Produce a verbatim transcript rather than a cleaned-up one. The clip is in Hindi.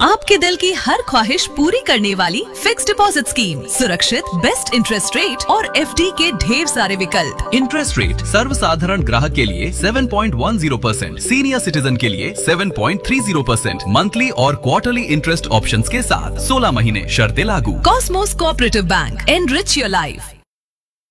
आपके दिल की हर ख्वाहिश पूरी करने वाली फिक्स डिपॉजिट स्कीम, सुरक्षित, बेस्ट इंटरेस्ट रेट और एफडी के ढेर सारे विकल्प। इंटरेस्ट रेट सर्वसाधारण ग्राहक के लिए सात पॉइंट एक शून्य परसेंट, सीनियर सिटीजन के लिए सात पॉइंट तीस परसेंट, मंथली और क्वार्टरली इंटरेस्ट ऑप्शंस के साथ सोलह महीने, शर्तें लागू। Cosmos cooperative bank, enrich your life.